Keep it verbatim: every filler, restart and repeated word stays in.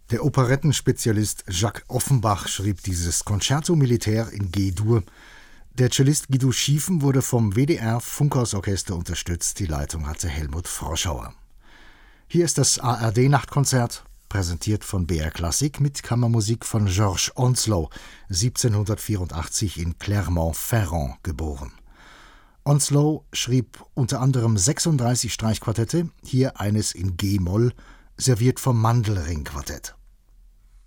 Der Operettenspezialist Jacques Offenbach schrieb dieses Concerto Militaire in G-Dur. Der Cellist Guido Schiefen wurde vom W D R Funkhausorchester unterstützt. Die Leitung hatte Helmut Froschauer. Hier ist das A R D-Nachtkonzert, präsentiert von B R Klassik mit Kammermusik von Georges Onslow, siebzehnhundertvierundachtzig in Clermont-Ferrand geboren. Onslow schrieb unter anderem sechsunddreißig Streichquartette, hier eines in G-Moll, serviert vom Mandelring-Quartett.